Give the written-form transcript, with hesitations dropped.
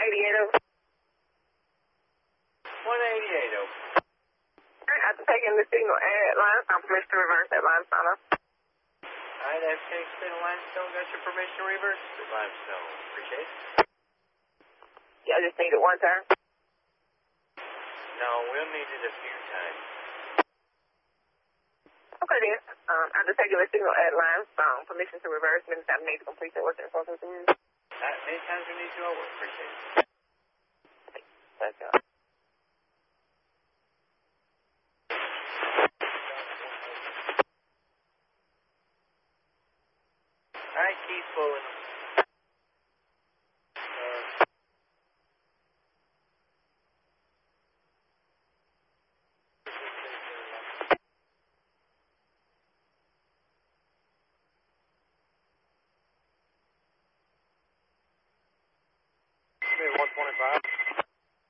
188. 188. After taking the signal at Limestone, permission to reverse at Limestone. Alright, after taking signal Limestone, got your permission to reverse at Limestone. Appreciate it. Yeah, I just need it one time. No, we'll need it a few times. Okay then. After taking the signal at Limestone, permission to reverse, many times need to complete the work in front of the room. Many times we need to over. Appreciate it. Let's go. Alright, keep pulling. Mid 125.